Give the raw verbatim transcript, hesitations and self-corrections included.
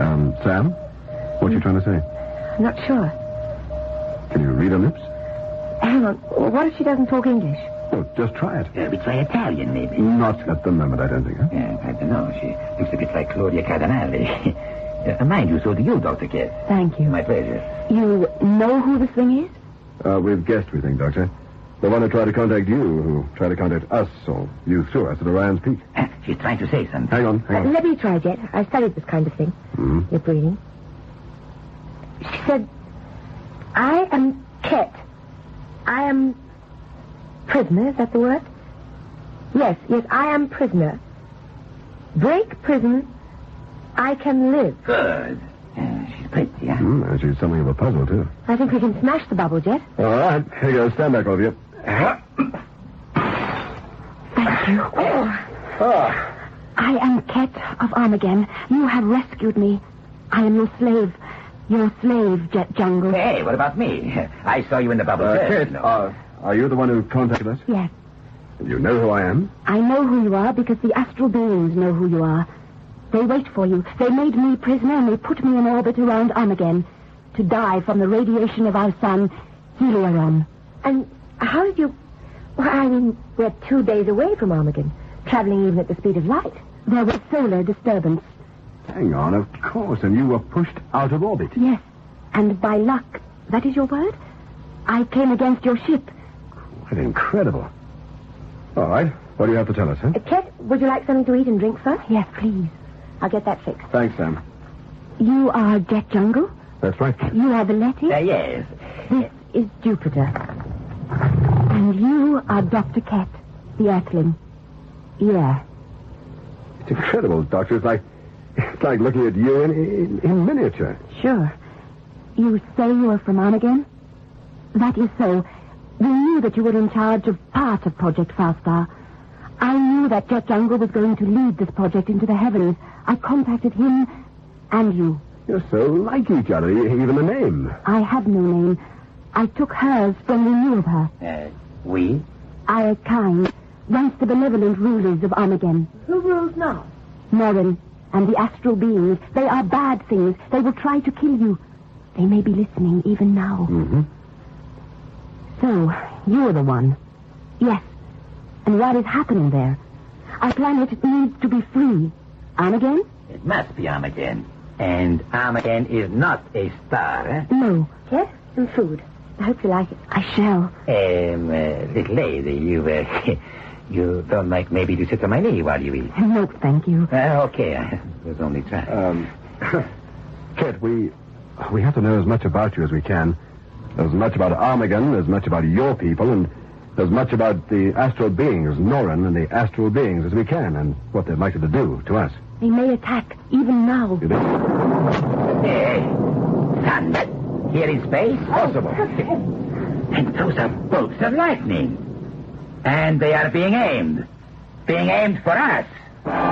Um, Sam? What are you trying to say? I'm not sure. Can you read her lips? Hang on. What if she doesn't talk English? Oh, just try it. A bit like Italian, maybe. Not at the moment, I don't think, huh? Yeah, I don't know. She looks a bit like Claudia Cardinale. uh, mind you, so do you, Doctor Kett. Thank you. My pleasure. You know who this thing is? Uh, we've guessed, we think, Doctor. The one who tried to contact you, who tried to contact us, or you through us at Orion's Peak. Uh, she's trying to say something. Hang on, hang on. Uh, let me try, Jet. I studied this kind of thing. Mm-hmm. Your breathing. She said, I am Kett. I am prisoner, is that the word? Yes, yes, I am prisoner. Break prison, I can live. Good. Uh, she's pretty, huh? Mm, and she's something of a puzzle, too. I think we can smash the bubble, Jet. All right, here you go. Stand back, all of you. Thank you. Ah. I am Kett of Armageddon. You have rescued me. I am your slave. Your slave, Jet Jungle. Hey, what about me? I saw you in the bubble. Uh, first, Kate, uh, are you the one who contacted us? Yes. You know who I am? I know who you are because the astral beings know who you are. They wait for you. They made me prisoner and they put me in orbit around Armageddon to die from the radiation of our sun, Heliaron. And how did you... Well, I mean, we're two days away from Armageddon, traveling even at the speed of light. There was solar disturbance. Hang on, of course, and you were pushed out of orbit. Yes, and by luck, that is your word, I came against your ship. Quite incredible. All right, what do you have to tell us, huh? Uh, Kett, would you like something to eat and drink first? Yes, please. I'll get that fixed. Thanks, Sam. You are Jet Jungle? That's right, Kate. You are the Letty? Uh, yes. This is Jupiter. And you are Doctor Kett, the Earthling. Yeah. It's incredible, Doctor. It's like... It's like looking at you in, in, in miniature. Sure. You say you are from Armageddon? That is so. We knew that you were in charge of part of Project Faustar. I knew that Jet Jungle was going to lead this project into the heavens. I contacted him and you. You're so like each other, even the name. I have no name. I took hers when we knew of her. Uh, we? Our kind, once the benevolent rulers of Armageddon. Who rules now? Norrin and the astral beings. They are bad things. They will try to kill you. They may be listening even now. Mm-hmm. So, you're the one. Yes. And what is happening there? Our planet needs to be free. Armageddon? It must be Armageddon. And Armageddon is not a star, eh? No. Yes, some food. I hope you like it. I shall. Um, uh, little lady, you, uh, you don't like maybe to sit on my knee while you eat? No, thank you. Uh, okay, I was only trying. Um, Kit, we, we have to know as much about you as we can. As much about Armageddon, as much about your people, and as much about the astral beings, Norrin and the astral beings, as we can, and what they're likely to do to us. They may attack, even now. You think? Hey, thunder. Here in space? Possible. And those are bolts of lightning. And they are being aimed. Being aimed for us.